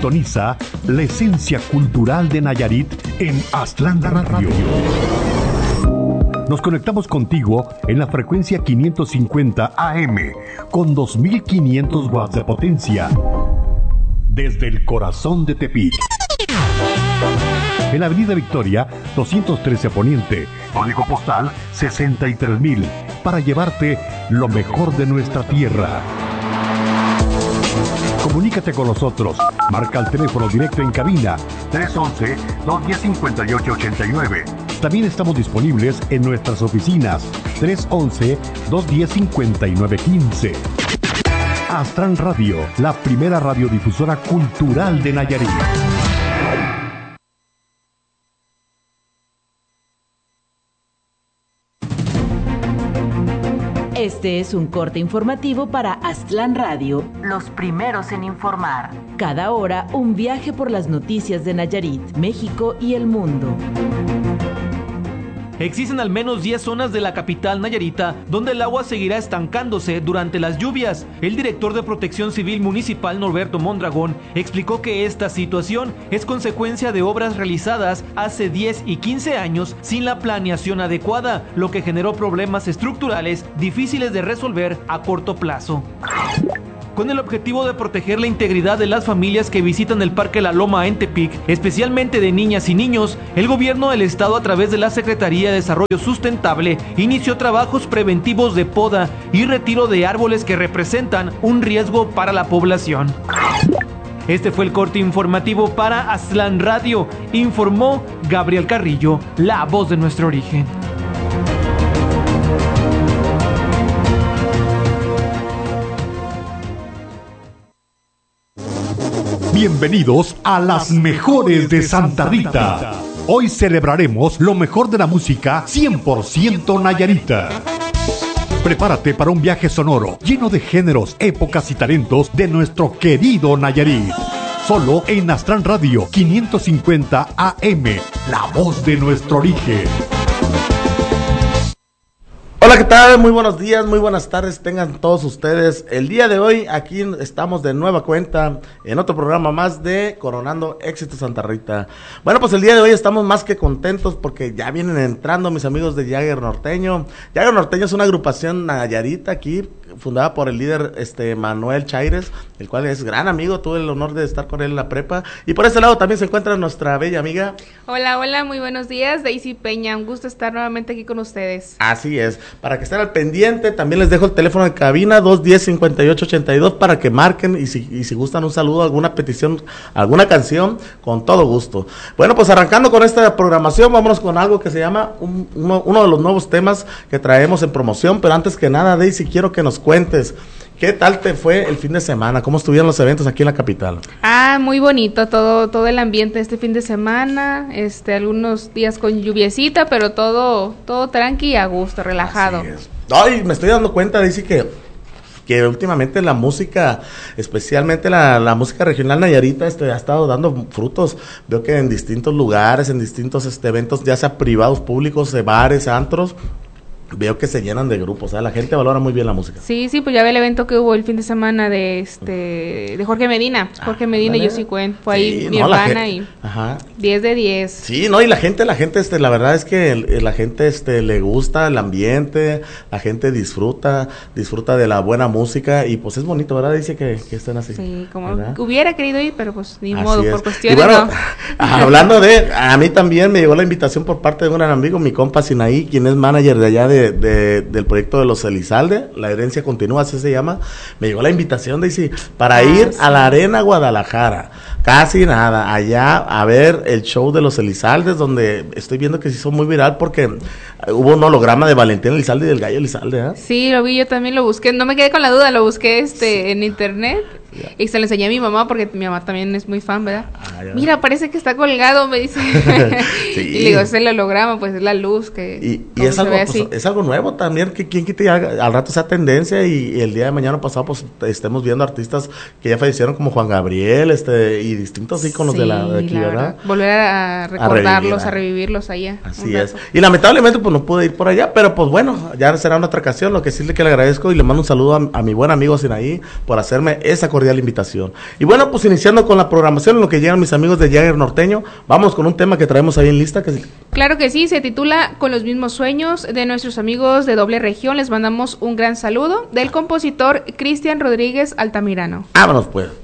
Sintoniza la esencia cultural de Nayarit en Aztlán Radio. Nos conectamos contigo en la frecuencia 550 AM con 2500 watts de potencia desde el corazón de Tepic. En la Avenida Victoria, 213 Poniente, código postal 63000, para llevarte lo mejor de nuestra tierra. Comunícate con nosotros. Marca el teléfono directo en cabina 311-210-5889. También estamos disponibles en nuestras oficinas 311-210-5915. Aztlán Radio, la primera radiodifusora cultural de Nayarit. Este es un corte informativo para Aztlán Radio, los primeros en informar. Cada hora, un viaje por las noticias de Nayarit, México y el mundo. Existen al menos 10 zonas de la capital nayarita donde el agua seguirá estancándose durante las lluvias. El director de Protección Civil Municipal, Norberto Mondragón, explicó que esta situación es consecuencia de obras realizadas hace 10 y 15 años sin la planeación adecuada, lo que generó problemas estructurales difíciles de resolver a corto plazo. Con el objetivo de proteger la integridad de las familias que visitan el Parque La Loma en Tepic, especialmente de niñas y niños, el gobierno del estado, a través de la Secretaría de Desarrollo Sustentable, inició trabajos preventivos de poda y retiro de árboles que representan un riesgo para la población. Este fue el corte informativo para Aztlán Radio, informó Gabriel Carrillo, la voz de nuestro origen. Bienvenidos a las mejores de Santa Rita. Hoy celebraremos lo mejor de la música 100% nayarita. Prepárate para un viaje sonoro lleno de géneros, épocas y talentos de nuestro querido Nayarit. Solo en Aztlán Radio 550 AM, la voz de nuestro origen. Hola, ¿qué tal? Muy buenos días, muy buenas tardes tengan todos ustedes. El día de hoy aquí estamos de nueva cuenta en otro programa más de Coronando Éxito Santa Rita. Bueno, pues el día de hoy estamos más que contentos porque ya vienen entrando mis amigos de Jagger Norteño. Jagger Norteño es una agrupación nayarita aquí, fundada por el líder Manuel Chaires, el cual es gran amigo, tuve el honor de estar con él en la prepa. Y por este lado también se encuentra nuestra bella amiga. Hola, muy buenos días, Daisy Peña, un gusto estar nuevamente aquí con ustedes. Así es, para que estén al pendiente, también les dejo el teléfono de cabina 210-5882 para que marquen y si gustan un saludo, alguna petición, alguna canción, con todo gusto. Bueno, pues arrancando con esta programación, vámonos con algo que se llama uno de los nuevos temas que traemos en promoción, pero antes que nada, Daisy, quiero que nos cuentes, ¿qué tal te fue el fin de semana? ¿Cómo estuvieron los eventos aquí en la capital? Muy bonito todo el ambiente este fin de semana, algunos días con lluviecita, pero todo tranqui y a gusto, relajado. Así es. Ay, me estoy dando cuenta, Daisy, que últimamente la música, especialmente la música regional nayarita, ha estado dando frutos. Veo que en distintos lugares, en distintos eventos, ya sea privados, públicos, de bares, antros, veo que se llenan de grupos, ¿sabes? La gente valora muy bien la música. Sí, pues ya ve el evento que hubo el fin de semana de Jorge Medina. Jorge Medina y Yossi Cuen. Fue ahí mi hermana y 10 de 10. Sí, no, y la gente, la verdad es que la gente le gusta el ambiente, la gente disfruta de la buena música y pues es bonito, ¿verdad? Dice que estén así. Sí, como ¿verdad? Hubiera querido ir, pero pues ni así modo, es. por cuestiones bueno, no. Hablando a mí también me llegó la invitación por parte de un gran amigo, mi compa Sinaí, quien es manager de allá del proyecto de los Elizalde, La Herencia Continúa, así se llama. Me llegó la invitación, Daisy, para ir a la Arena Guadalajara, casi nada, allá a ver el show de los Elizaldes, donde estoy viendo que se hizo muy viral porque hubo un holograma de Valentín Elizalde y del Gallo Elizalde, ¿eh? Sí, lo vi, yo también lo busqué, no me quedé con la duda, lo busqué en internet y se lo enseñé a mi mamá porque mi mamá también es muy fan, ¿verdad? Mira, parece que está colgado, me dice. Sí. Y le digo, es el holograma, pues es la luz que... Y es algo, pues, es algo nuevo también, que quien quite al rato esa tendencia y el día de mañana pasado pues estemos viendo artistas que ya fallecieron como Juan Gabriel, y distintos íconos de aquí, ¿verdad? Volver a recordarlos, a revivirlos allá. Así es. Y lamentablemente pues no pude ir por allá, pero pues bueno, ya será en otra ocasión. Lo que sí que le agradezco y le mando un saludo a mi buen amigo Sinaí por hacerme esa cordial invitación. Y bueno, pues iniciando con la programación, en lo que llegan mis amigos de Jagger Norteño, vamos con un tema que traemos ahí en lista. Claro que sí, se titula Con los mismos sueños, de nuestros amigos de Doble Región. Les mandamos un gran saludo, del compositor Cristian Rodríguez Altamirano. Vámonos pues.